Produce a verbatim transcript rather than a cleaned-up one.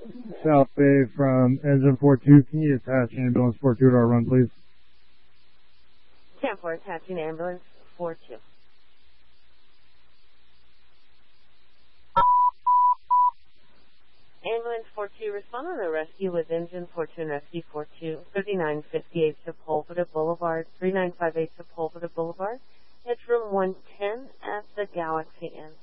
South Bay from engine four two. Can you attach ambulance four two to our run, please? ten four, attaching ambulance four two. Ambulance four two, respond on a rescue with engine four two and rescue four two, thirty-nine fifty-eight Sepulveda Boulevard, three nine five eight Sepulveda Boulevard. It's room one ten at the Galaxy Inn.